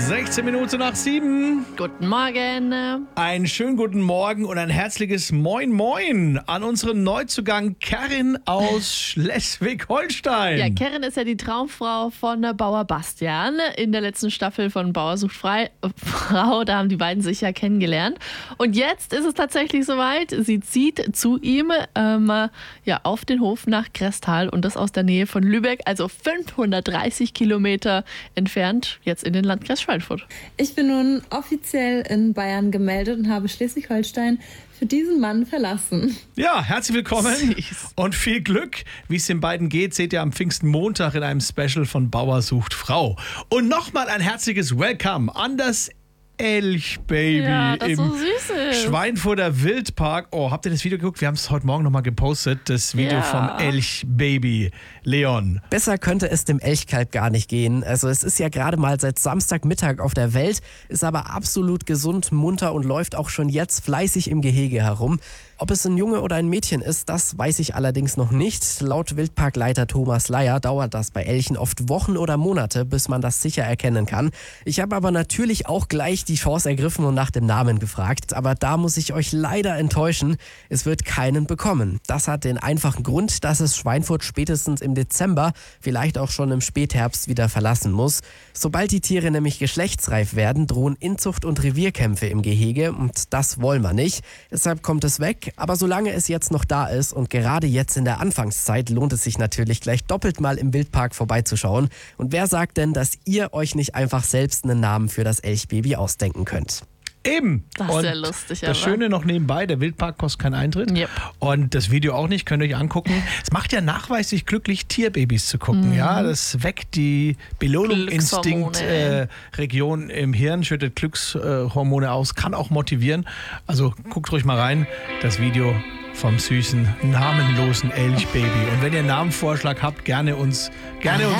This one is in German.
16 Minuten nach 7. Guten Morgen. Einen schönen guten Morgen und ein herzliches Moin Moin an unseren Neuzugang Karin aus Schleswig-Holstein. Ja, Karin ist ja die Traumfrau von Bauer Bastian. In der letzten Staffel von Bauer sucht Frau, da haben die beiden sich ja kennengelernt. Und jetzt ist es tatsächlich soweit. Sie zieht zu ihm auf den Hof nach Krestal und das aus der Nähe von Lübeck, also 530 Kilometer entfernt, jetzt in den Landkreis Schweinfurt. Ich bin nun offiziell in Bayern gemeldet und habe Schleswig-Holstein für diesen Mann verlassen. Ja, herzlich willkommen Süß. und viel Glück. Wie es den beiden geht, seht ihr am Pfingstmontag in einem Special von Bauer sucht Frau. Und nochmal ein herzliches Welcome an das Elchbaby Ja, das im so süß ist. Schweinfurter Wildpark. Oh, habt ihr das Video geguckt? Wir haben es heute Morgen nochmal gepostet, das Video Ja. vom Elchbaby. Leon. Besser könnte es dem Elchkalb gar nicht gehen. Also es ist ja gerade mal seit Samstagmittag auf der Welt, ist aber absolut gesund, munter und läuft auch schon jetzt fleißig im Gehege herum. Ob es ein Junge oder ein Mädchen ist, das weiß ich allerdings noch nicht. Laut Wildparkleiter Thomas Leier dauert das bei Elchen oft Wochen oder Monate, bis man das sicher erkennen kann. Ich habe aber natürlich auch gleich die Chance ergriffen und nach dem Namen gefragt. Aber da muss ich euch leider enttäuschen, es wird keinen bekommen. Das hat den einfachen Grund, dass es Schweinfurt spätestens im Dezember, vielleicht auch schon im Spätherbst wieder verlassen muss. Sobald die Tiere nämlich geschlechtsreif werden, drohen Inzucht- und Revierkämpfe im Gehege und das wollen wir nicht. Deshalb kommt es weg. Aber solange es jetzt noch da ist und gerade jetzt in der Anfangszeit, lohnt es sich natürlich gleich doppelt mal im Wildpark vorbeizuschauen. Und wer sagt denn, dass ihr euch nicht einfach selbst einen Namen für das Elchbaby ausdenken könnt? Eben. Das ist und ja lustig, das aber. Schöne noch nebenbei, der Wildpark kostet keinen Eintritt. Yep. Und das Video auch nicht, könnt ihr euch angucken. Es macht ja nachweislich glücklich, Tierbabys zu gucken. Ja, das weckt die Belohnungsinstinkt-Region im Hirn, schüttet Glückshormone aus, kann auch motivieren. Also guckt ruhig mal rein, das Video vom süßen, namenlosen Elchbaby. Und wenn ihr einen Namenvorschlag habt, gerne uns